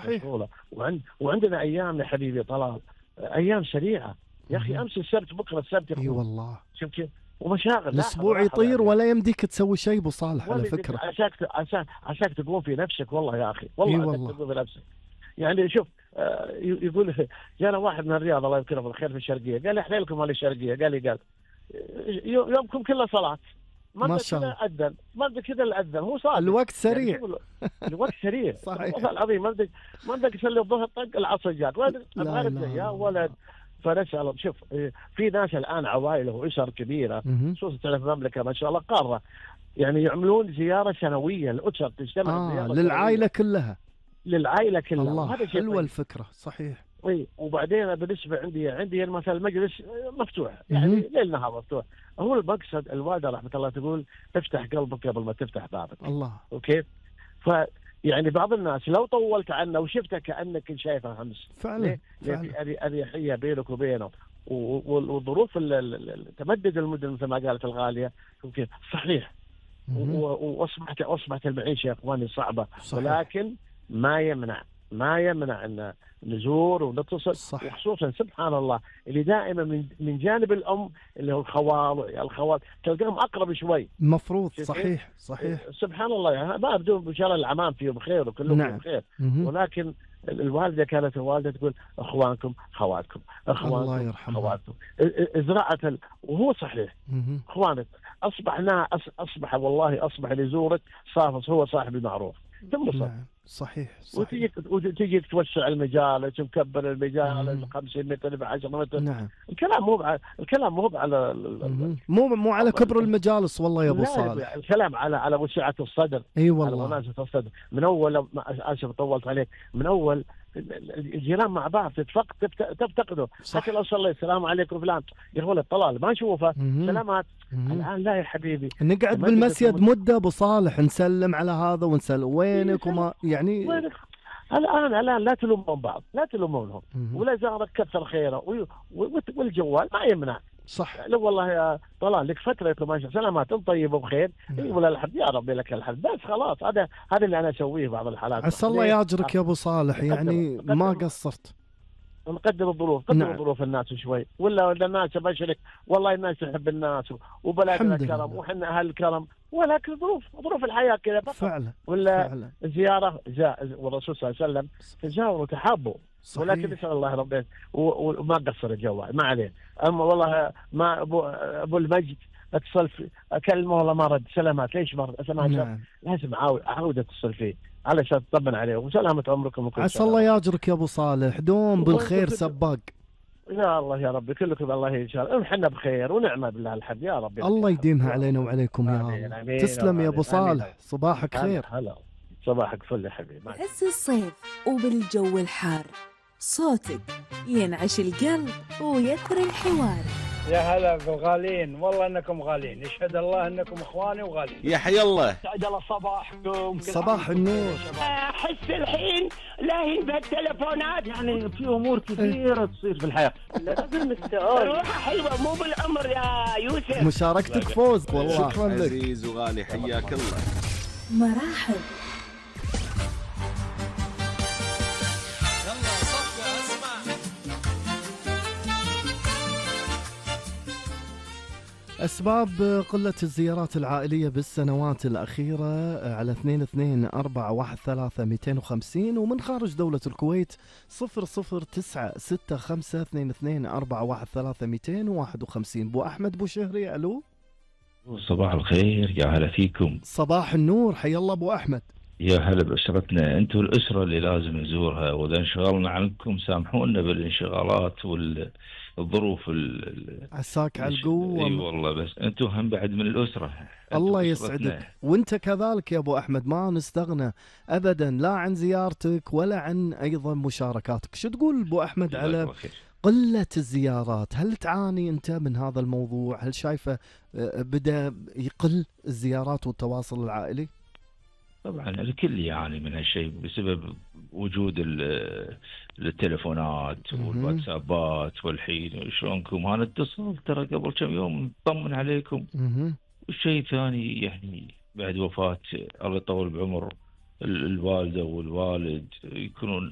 صحيح. مشغولة. وعندنا أيام يا حبيبي طلال، أيام سريعة يا أخي. أمس السبت، بكرة السبت يا اي أخوي. والله. شوف كيف ومشاغل. الاسبوع لاحظ يطير يعني. ولا يمديك تسوي شيء ابو صالح على والله فكره. عساك تقوم في نفسك والله يا أخي، اي والله عساك والله. تقوم في نفسك. يعني شوف، يقول جانا واحد من الرياض الله يذكره بالخير في الشرقية، قال لي احليلكم مال الشرقية، قال يومكم كله صلاة، ما ما شاء كذا الله. أذن، ما كذا الأذن، هو صادق. الوقت يعني سريع. شوف الوقت سريع. صحيح. والله العظيم ما بدك تصلي الظهر طق العصر جات، لا أبغى لا يا لا. ولد. فنسأل. شوف، في ناس الآن عوائل وأسر كبيرة، خصوصا في المملكة ما شاء الله قارة، يعني يعملون زيارة سنوية، الأسر تجتمع زيارة للعائلة سنوية كلها. للعائلة كلها، الله، وهذا شيء حلوة طيب. الفكرة. صحيح. وبعدين بالنسبة عندي مثلا المجلس مفتوح، يعني ليل نهار مفتوح. هو المقصد الوالدة رحمة الله تقول افتح قلبك قبل ما تفتح بابك. الله. وكيف؟ يعني بعض الناس لو طولت عنه وشفته كأنك شايفه همس. فعلا. ليه في أريحية بينك وبينه، وظروف تمدد المدن مثل ما قالت الغالية. وكيف؟ صحيح. واصبحت المعيشة يا اخواني صعبة. صحيح. ولكن ما يمنع ان نزور ونتصل. صح. وخصوصا سبحان الله اللي دائما من جانب الام اللي هو الخوال تلقاهم اقرب شوي مفروض. صحيح. سبحان الله. يعني ما ابدو ان شاء الله العمام فيه بخير وكلهم نعم. بخير. ولكن الوالده كانت الوالده تقول اخوانكم خواتكم، الله يرحمها. خواتكم، زراعه وهو صحيح. اخوانك اصبح والله اصبح اللي يزورك صافص هو صاحب المعروف. تنبسط. نعم. صحيح. وتجيك توسع المجالس ومكبر المجالس 50 متر ب 10 متر. نعم. الكلام مو على مو على كبر المجالس والله يا ابو صالح. الكلام على وسعة الصدر. اي والله. على مناسبة الصدر. من اول اسف طولت عليك، من اول الجيران مع بعض تفتقده. حتى لو صلي السلام عليكم فلان يا ولد طلال ما اشوفه سلامات. الان لا يا حبيبي، نقعد بالمسجد مده ابو صالح نسلم على هذا ونسلم وينك وما يعني وينك. الان لا تلومون بعض، لا تلومونهم. ولا زارك كثر خيره والجوال ما يمنع. صح. لو والله يا طلال لك فتره ما شاء سلامات انت طيب وبخير. ولا الحمد يا ربي لك الحمد، بس خلاص هذا اللي انا اسويه بعض الحالات. عسى الله ياجرك يا ابو صالح، يعني ما قصرت. نقدر الظروف، ظروف الناس شوي. ولا الناس ابشرك والله الناس تحب الناس وبلدنا كرم وحنا اهل الكرم، ولكن ظروف الحياه كذا فعلا. ولا فعلا. الزياره والرسول صلى الله عليه وسلم تزاوروا تحابوا. ولكن نسال الله ربنا وما قصر الجوال ما عليه. اما والله ما ابو المجد اتصل اكلمه والله ما رد سلامات ليش ما رد. نعم. لازم اعود اتصل فيه علشان تطمن عليه وسلامة عمركم. عسى الله ياجرك يا ابو صالح، دوم بالخير سباق. يا الله يا ربي كلكم الله ان شاء الله احنا بخير ونعمه بالله الحمد يا ربي. الله يديمها علينا وعليكم يا الله. تسلم يا ابو صالح، صباحك خير. هلا صباحك فل يا حبيبي. بحس الصيف وبالجو الحار صوتك ينعش القلب ويثري الحوار. يا هلا بالغالين، والله انكم غالين، يشهد الله انكم اخواني وغالين. يا حي الله. سعد الله صباحكم. صباح النور. احس الحين لاهين بهالتلفونات، يعني في امور كثيره تصير في الحياه لازم السؤال. روحه حلوه مو بالعمر يا يوسف. مشاركتك فوز والله. شكرا لك عزيز وغالي، حياك الله. مراحب. أسباب قلة الزيارات العائلية بالسنوات الأخيرة على 22413250 ومن خارج دولة الكويت 0096522413251. بو أحمد بو شهري. ألو صباح الخير، يا هلا فيكم. صباح النور، حيا الله أبو أحمد. يا هلا بأسرتنا، أنتوا الأسرة اللي لازم نزورها، وإذا انشغلنا عنكم سامحونا بالانشغالات والظروف عساك على القوة. اي والله، بس أنتوا هم بعد من الأسرة. الله يسعدك، وانت كذلك يا ابو احمد. ما نستغنى ابدا لا عن زيارتك ولا عن ايضا مشاركاتك. شو تقول ابو احمد على قلة الزيارات؟ هل تعاني انت من هذا الموضوع؟ هل شايفه بدأ يقل الزيارات والتواصل العائلي؟ طبعا الكل يعاني من هالشيء بسبب وجود التلفونات والواتسابات. والحين شلونكم؟ انا اتصل ترى قبل كم يوم نطمن عليكم. والشيء ثاني يعني بعد وفاة الله يطول بعمر الوالدة والوالد يكونون